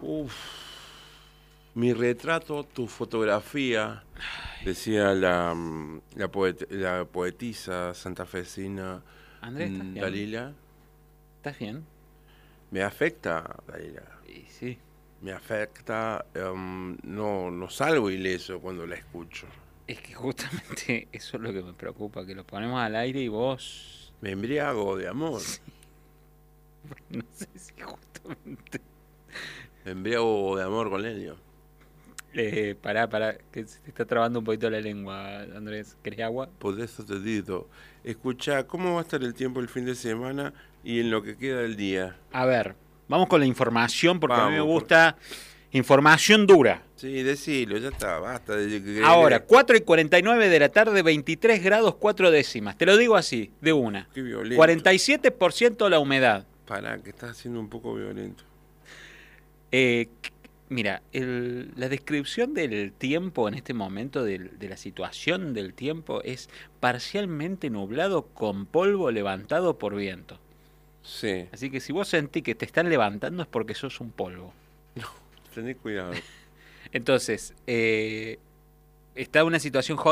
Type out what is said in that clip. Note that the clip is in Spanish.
Uf, mi retrato, tu fotografía, decía la poetisa santafesina Andrés, ¿estás bien? Dalila. ¿Estás bien? Me afecta, Dalila. Y sí. Me afecta, no salgo ileso cuando la escucho. Es que justamente eso es lo que me preocupa, que lo ponemos al aire y vos... Me embriago de amor, No sé si justamente... me embriago de amor con Helio. Pará, que se te está trabando un poquito la lengua, Andrés. ¿Querés agua? Por eso te digo, escucha, ¿cómo va a estar el tiempo el fin de semana y en lo que queda del día? A ver, vamos con la información porque a mí me Vamos, gusta información dura. sí, decilo, ya está, basta de Ahora, que 4:49 de la tarde, 23 grados 4 décimas. Te lo digo así, de una. qué violento. 47% la humedad. Pará, que estás siendo un poco violento. Eh, Mira, la descripción del tiempo en este momento, de la situación del tiempo, es parcialmente nublado con polvo levantado por viento. Sí, Así que si vos sentís que te están levantando es porque sos un polvo. tené cuidado. Entonces, está una situación